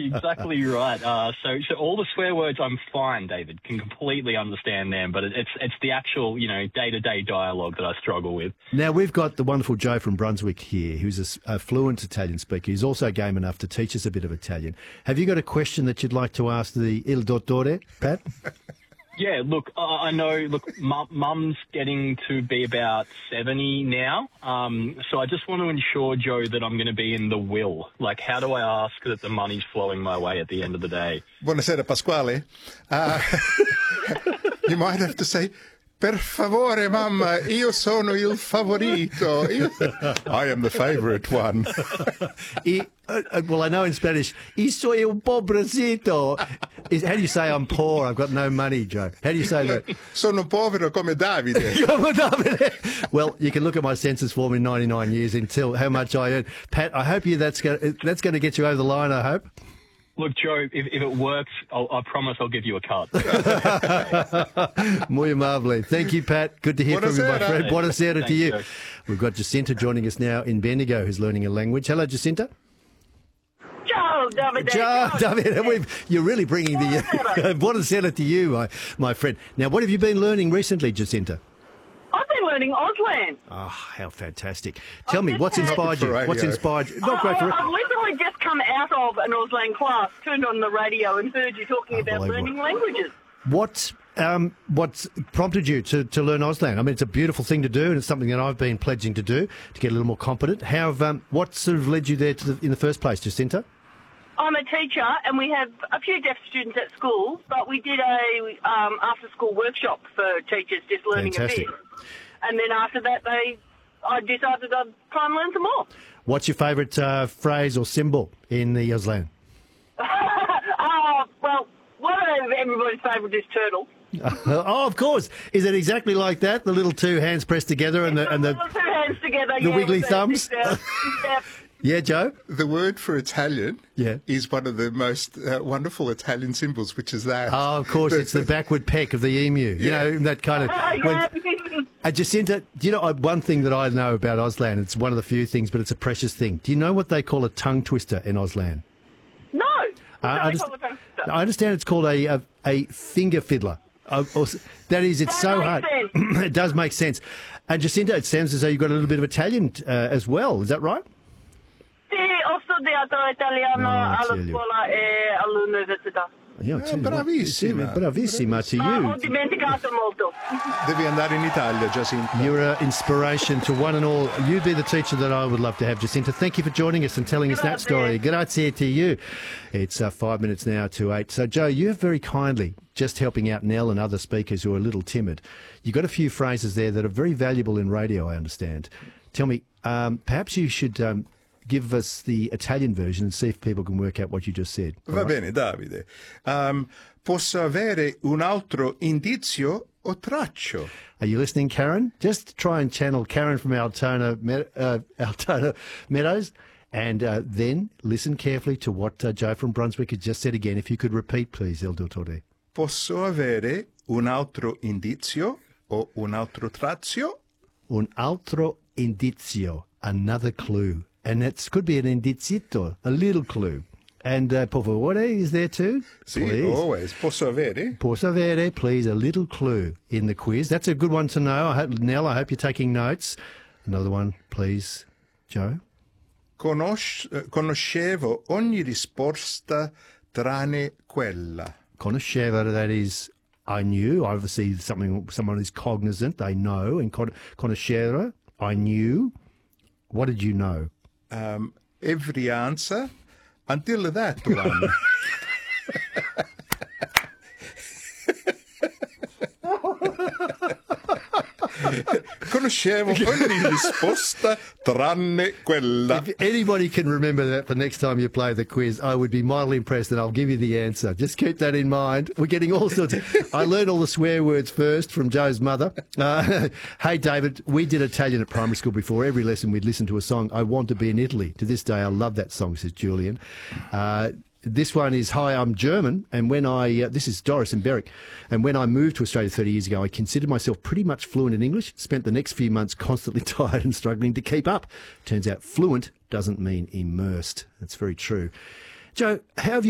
Exactly right. So all the swear words, I'm fine, David. Can completely understand them, but it's the actual, day-to-day dialogue that I struggle with. Now, we've got the wonderful Joe from Brunswick here, who's a fluent Italian speaker. He's also game enough to teach us a bit of Italian. Have you got a question that you'd like to ask the Il Dottore, Pat? Yeah, look, I know, Mum's getting to be about 70 now, so I just want to ensure, Joe, that I'm going to be in the will. Like, how do I ask that the money's flowing my way at the end of the day? Buonasera, Pasquale. You might have to say, per favore, mamma, io sono il favorito. I am the favourite one. Well, I know in Spanish, y soy un pobrecito. How do you say I'm poor? I've got no money, Joe. How do you say that? Sono povero come Davide. Come Davide. Well, you can look at my census form in 99 years and tell how much I earn. Pat, I hope that's going to get you over the line, I hope. Look, Joe, if it works, I promise I'll give you a cut. Muy amable. Thank you, Pat. Good to hear from you, my friend. Buonasera to you. Joe. We've got Jacinta joining us now in Bendigo, who's learning a language. Hello, Jacinta. Ciao, Davide. Ciao, Davide. You're really bringing the... Buonasera to you, my friend. Now, what have you been learning recently, Jacinta? I've been learning Auslan. Oh, how fantastic. Tell me, what's inspired you? What's inspired you? I've literally just come out of an Auslan class, turned on the radio and heard you talking about learning languages. What's prompted you to learn Auslan? I mean, it's a beautiful thing to do, and it's something that I've been pledging to do to get a little more competent. What sort of led you there in the first place, Jacinta? I'm a teacher, and we have a few deaf students at school, but we did a after-school workshop for teachers, just learning a bit. And then after that, I decided I'd try and learn some more. What's your favourite phrase or symbol in the Auslan? Well, one of everybody's favourite is turtle. Oh, of course. Is it exactly like that? The little two hands pressed together and the two hands together, the wiggly thumbs? Yeah, Joe? The word for Italian is one of the most wonderful Italian symbols, which is that. Oh, of course, it's the backward peck of the emu. You know, that kind of... Jacinta, do you know one thing that I know about Auslan? It's one of the few things, but it's a precious thing. Do you know what they call a tongue twister in Auslan? No. I understand it's called a finger fiddler. That is, it's so hard. It does make sense. And Jacinta, it sounds as though you've got a little bit of Italian as well. Is that right? Sì, ho studiato italiano alla scuola e all'università. Bravissima to you. Ho dimenticato molto. Devi andare in Italia, Jacinta. You're an inspiration to one and all. You be the teacher that I would love to have, Jacinta. Thank you for joining us and telling us that story. Grazie to you. It's 5 minutes now to 8. So, Joe, you have very kindly, just helping out Nell and other speakers who are a little timid, you've got a few phrases there that are very valuable in radio, I understand. Tell me, perhaps you should... give us the Italian version and see if people can work out what you just said. Va bene, Davide. Posso avere un altro indizio o traccio? Are you listening, Karen? Just try and channel Karen from Altona Meadows and then listen carefully to what Joe from Brunswick has just said again. If you could repeat, please, Il Dottore. Posso avere un altro indizio o un altro traccio? Un altro indizio, another clue. And that could be an indizito, a little clue. And por favore is there too? Sì, please. Always. Posso avere? Posso avere, please, a little clue in the quiz. That's a good one to know. Nell, I hope you're taking notes. Another one, please, Joe. Conoscevo ogni risposta tranne quella. Conoscevo, that is, I knew. Obviously, someone is cognizant, they know. And conoscere, I knew. What did you know? Every answer until that one. Conoscevo ogni risposta tranne quella. If anybody can remember that for next time you play the quiz, I would be mildly impressed, and I'll give you the answer. Just keep that in mind. We're getting all sorts I learned all the swear words first from Joe's mother. Hey, David, we did Italian at primary school before. Every lesson we'd listen to a song, I Want to Be in Italy. To this day, I love that song, says Julian. This one is, hi, I'm German, and when this is Doris and Berwick, and when I moved to Australia 30 years ago, I considered myself pretty much fluent in English, spent the next few months constantly tired and struggling to keep up. Turns out fluent doesn't mean immersed. That's very true. Joe, how have you